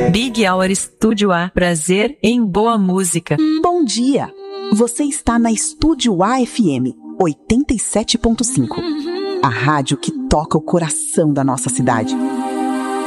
Big Hour Estúdio A. Prazer em boa música. Bom dia! Você está na Estúdio A FM 87.5. A rádio que toca o coração da nossa cidade.